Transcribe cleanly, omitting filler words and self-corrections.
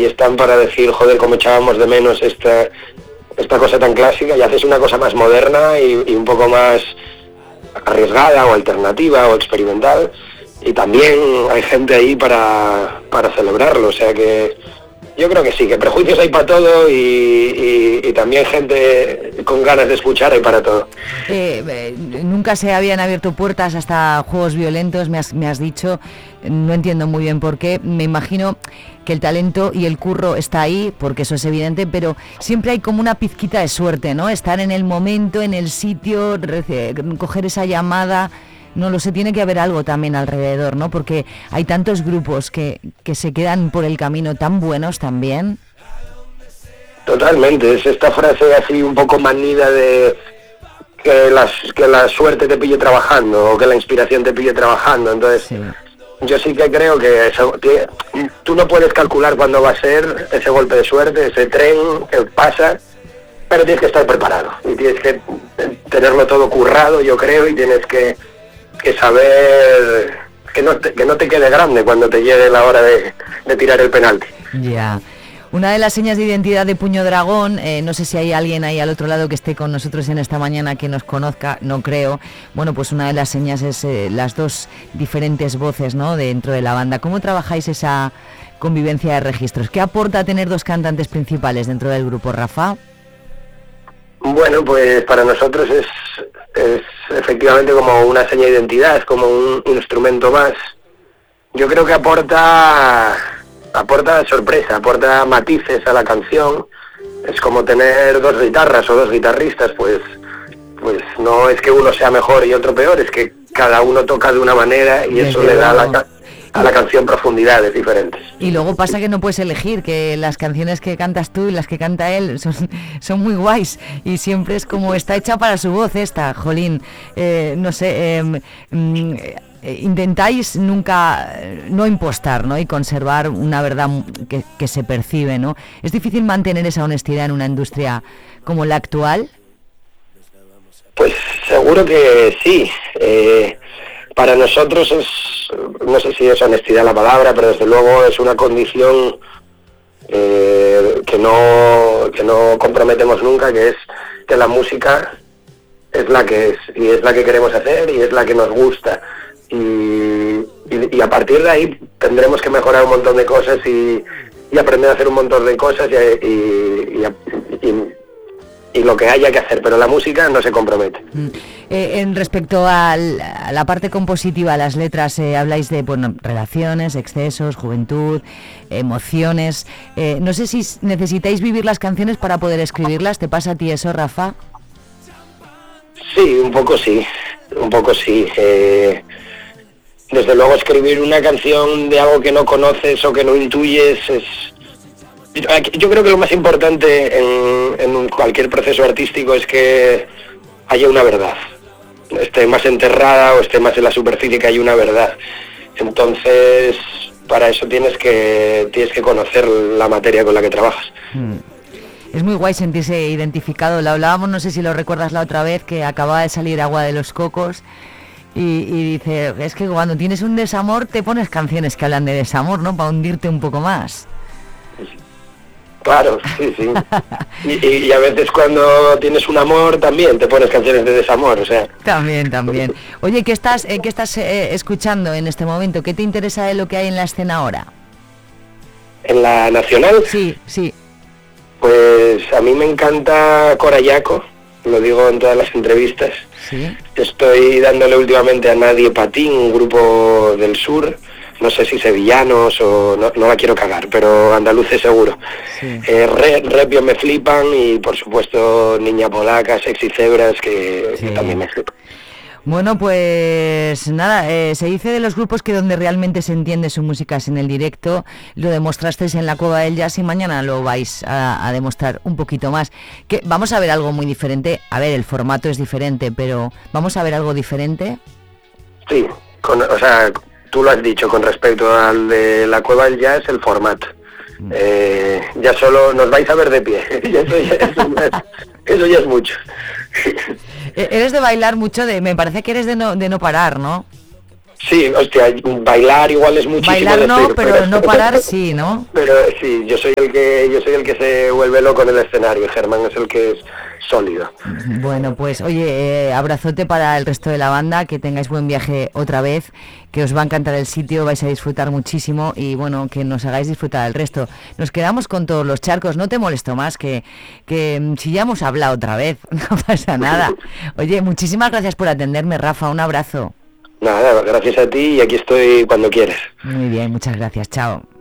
están para decir, joder, cómo echábamos de menos esta cosa tan clásica, y haces una cosa más moderna y un poco más arriesgada o alternativa o experimental, y también hay gente ahí para celebrarlo, o sea que yo creo que sí, que prejuicios hay para todo y también gente con ganas de escuchar hay para todo. Nunca se habían abierto puertas hasta juegos violentos, me has dicho, no entiendo muy bien por qué, me imagino que el talento y el curro está ahí, porque eso es evidente, pero siempre hay como una pizquita de suerte, ¿no? Estar en el momento, en el sitio, coger esa llamada. No lo sé, tiene que haber algo también alrededor, ¿no? Porque hay tantos grupos que se quedan por el camino tan buenos también. Totalmente, es esta frase así un poco manida de que la suerte te pille trabajando o que la inspiración te pille trabajando. Entonces, sí. Yo sí que creo que tú no puedes calcular cuándo va a ser ese golpe de suerte, ese tren que pasa, pero tienes que estar preparado y tienes que tenerlo todo currado, yo creo, y tienes que saber que no te quede grande cuando te llegue la hora de tirar el penalti. Ya. Una de las señas de identidad de Puño Dragón, no sé si hay alguien ahí al otro lado que esté con nosotros en esta mañana que nos conozca, no creo. Bueno, pues una de las señas es las dos diferentes voces, ¿no?, dentro de la banda. ¿Cómo trabajáis esa convivencia de registros? ¿Qué aporta tener dos cantantes principales dentro del grupo, Rafa? Bueno, pues para nosotros es efectivamente como una seña de identidad, es como un instrumento más. Yo creo que aporta sorpresa, aporta matices a la canción. Es como tener dos guitarras o dos guitarristas, pues no es que uno sea mejor y otro peor, es que cada uno toca de una manera y eso le da a la canción profundidades diferentes. Y luego pasa que no puedes elegir, que las canciones que cantas tú y las que canta él son muy guays, y siempre es como está hecha para su voz esta, jolín, no sé, intentáis nunca no impostar, ¿no?, y conservar una verdad que se percibe, ¿no? ¿Es difícil mantener esa honestidad en una industria como la actual? Pues seguro que sí. Para nosotros no sé si es honestidad la palabra, pero desde luego es una condición que no comprometemos nunca, que es que la música es la que es, y es la que queremos hacer, y es la que nos gusta. Y a partir de ahí tendremos que mejorar un montón de cosas y aprender a hacer un montón de cosas y lo que haya que hacer, pero la música no se compromete. En respecto a la parte compositiva, las letras, habláis de relaciones, excesos, juventud, emociones. No sé si necesitáis vivir las canciones para poder escribirlas. ¿Te pasa a ti eso, Rafa? Sí, un poco sí. Desde luego escribir una canción de algo que no conoces o que no intuyes yo creo que lo más importante en cualquier proceso artístico es que haya una verdad, esté más enterrada o esté más en la superficie, que haya una verdad. Entonces, para eso tienes que conocer la materia con la que trabajas. Es muy guay sentirse identificado. Lo hablábamos, no sé si lo recuerdas la otra vez, que acababa de salir Agua de los Cocos y dice, es que cuando tienes un desamor te pones canciones que hablan de desamor, ¿no?, para hundirte un poco más. Claro, sí. Y a veces cuando tienes un amor también te pones canciones de desamor, o sea. También. Oye, ¿qué estás escuchando en este momento? ¿Qué te interesa de lo que hay en la escena ahora? ¿En la nacional? Sí. Pues a mí me encanta Corayaco, lo digo en todas las entrevistas. Sí. Estoy dándole últimamente a Nadie Patín, un grupo del sur. No sé si sevillanos o no la quiero cagar, pero andaluces seguro. Sí. Repio me flipan y por supuesto Niña Polaca, Sexy Cebras, que también me flipan. Bueno, pues nada, se dice de los grupos que donde realmente se entiende su música es en el directo. Lo demostrasteis en la Cueva del Jazz y mañana lo vais a demostrar un poquito más. Que vamos a ver algo muy diferente. A ver, el formato es diferente, pero ¿vamos a ver algo diferente? Sí, tú lo has dicho con respecto al de la Cueva del Jazz, el formato. Ya solo nos vais a ver de pie. Eso ya es mucho. Eres de bailar mucho, me parece que eres de no parar, ¿no? Sí, hostia, bailar igual es muchísimo Bailar decir, no, pero no parar sí, ¿no? Pero sí, yo soy el que se vuelve loco en el escenario, y Germán es el que es sólido. Bueno, pues oye, abrazote para el resto de la banda, que tengáis buen viaje otra vez, que os va a encantar el sitio, vais a disfrutar muchísimo y bueno, que nos hagáis disfrutar el resto. Nos quedamos con todos los charcos, no te molesto más, que si ya hemos hablado otra vez, no pasa nada. Oye, muchísimas gracias por atenderme, Rafa, un abrazo. Nada, gracias a ti y aquí estoy cuando quieres. Muy bien, muchas gracias, chao.